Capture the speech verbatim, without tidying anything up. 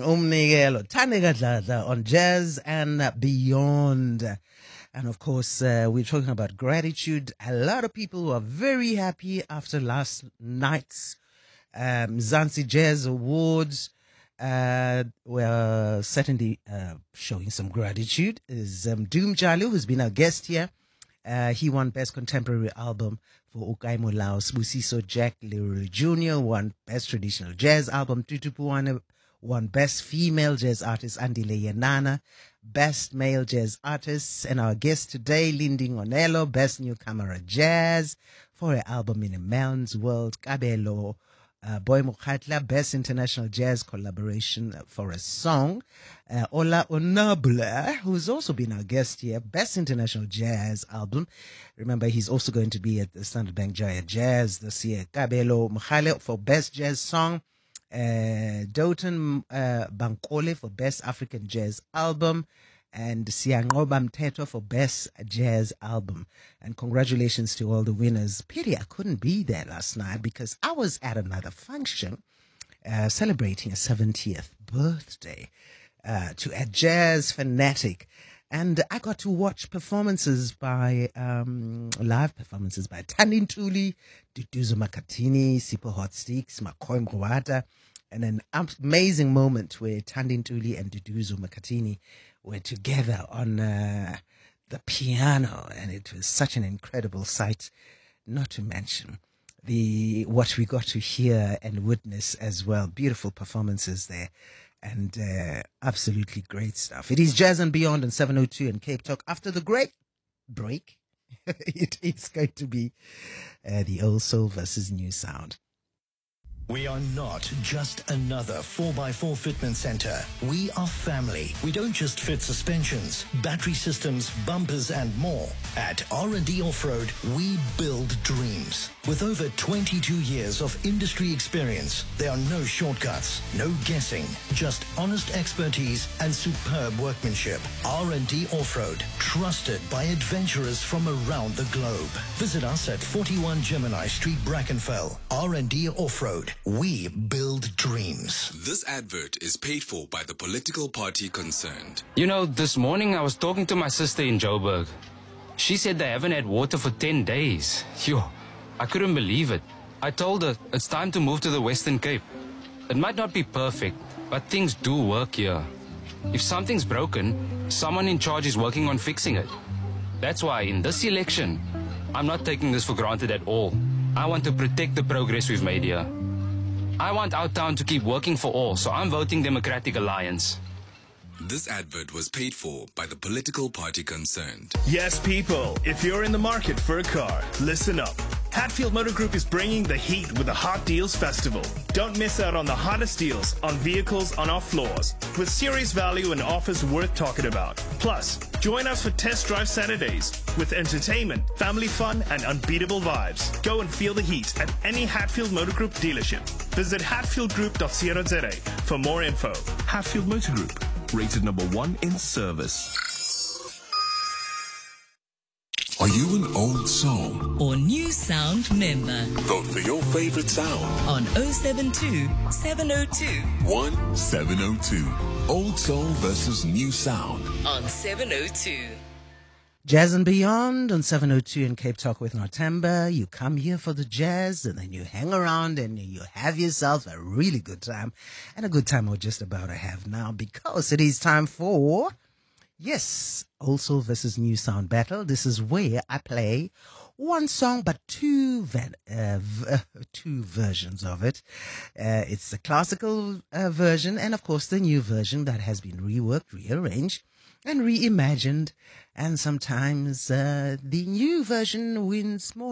umnikelo Thandeka Dladla on Jazz and Beyond. And of course, uh, we're talking about gratitude. A lot of people who are very happy after last night's um, Mzansi Jazz Awards. Uh, we're certainly uh, showing some gratitude. Is um, Doom Jalu, who's been our guest here. Uh, he won Best Contemporary Album for Ukai Molaos. Busiso Jack Leroy Junior won Best Traditional Jazz Album. Tutu Puane won Best Female Jazz Artist. Andile Yanana, Best Male Jazz Artist. And our guest today, Lindy Ngonelo, Best Newcomer Jazz for her album In a Man's World. Kabelo Uh, Boy Mokhatla, Best International Jazz Collaboration for a Song. Uh, Ola Onabula, who's also been our guest here, Best International Jazz Album. Remember, he's also going to be at the Standard Bank Jaya Jazz this year. Kabelo Mkhale for Best Jazz Song. Uh, Doughton uh, Bankole for Best African Jazz Album. And Siyangoba Mteto for Best Jazz Album. And congratulations to all the winners. Pity I couldn't be there last night because I was at another function uh, celebrating a seventieth birthday uh, to a jazz fanatic. And I got to watch performances by, um, live performances by Thandi Ntuli, Duduzo Makhathini, Sipho Hot Sticks, Makhoi Mgwata, and an amazing moment where Thandi Ntuli and Duduzo Makhathini were together on uh, the piano, and it was such an incredible sight, not to mention the what we got to hear and witness as well. Beautiful performances there, and uh, absolutely great stuff. It is Jazz and Beyond on seven oh two and Cape Talk. After the great break, it is going to be uh, the Old Soul versus New Sound. We are not just another four by four fitment center. We are family. We don't just fit suspensions, battery systems, bumpers, and more. At R and D Off-Road, we build dreams. With over twenty-two years of industry experience, there are no shortcuts, no guessing, just honest expertise and superb workmanship. R and D Off-Road, trusted by adventurers from around the globe. Visit us at forty-one Gemini Street, Brackenfell. R and D Off-Road. We build dreams. This advert is paid for by the political party concerned. You know, this morning I was talking to my sister in Joburg. She said they haven't had water for ten days. Yo, I couldn't believe it. I told her it's time to move to the Western Cape. It might not be perfect, but things do work here. If something's broken, someone in charge is working on fixing it. That's why in this election, I'm not taking this for granted at all. I want to protect the progress we've made here. I want our town to keep working for all, so I'm voting Democratic Alliance. This advert was paid for by the political party concerned. Yes, people, if you're in the market for a car, listen up. Hatfield Motor Group is bringing the heat with the Hot Deals Festival. Don't miss out on the hottest deals on vehicles on our floors, with serious value and offers worth talking about. Plus, join us for Test Drive Saturdays with entertainment, family fun, and unbeatable vibes. Go and feel the heat at any Hatfield Motor Group dealership. Visit hatfield group dot co dot za for more info. Hatfield Motor Group, rated number one in service. Are you an old soul or new sound member? Vote for your favorite sound on oh seven two, seven oh two, one seven oh two. Old Soul versus New Sound on seven oh two. Jazz and Beyond on seven oh two in Cape Talk with Nortemba. You come here for the jazz and then you hang around and you have yourself a really good time. And a good time we're just about to have now because it is time for, yes, Old Soul versus New Sound battle. This is where I play one song but two van, uh, v- two versions of it. Uh, it's the classical uh, version and, of course, the new version that has been reworked, rearranged, and reimagined, and sometimes uh, the new version wins more